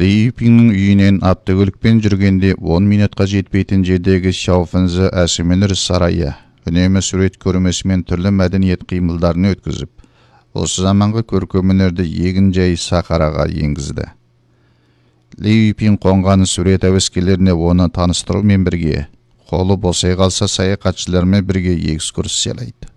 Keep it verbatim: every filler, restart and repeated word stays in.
Ли Юпиңнің үйінен автокөлікпен жүргенде он минутқа жетпейтін жердегі Шаофэнзі әсіменір сарайы үнемі сурет көрмесімен түрлі мәдениет қимылдарын өткізіп, осы заманғы көркемөнерді егін-жай Сахараға енгізді. Ли Юпиң қонған сурет әуескерлеріне оны таныстырумен бірге, қолы босай қалса саяхатшылармен бірге экскурсиялайды.